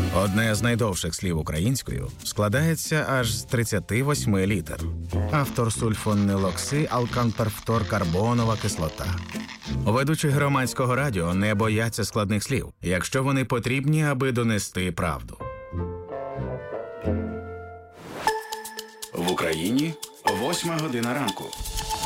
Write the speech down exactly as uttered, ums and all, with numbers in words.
Одне з найдовших слів українською складається аж з тридцяти восьми літер. Автор сульфонилокси алканперфторкарбонова кислота. Ведучі громадського радіо не бояться складних слів, якщо вони потрібні, аби донести правду. В Україні восьма година ранку.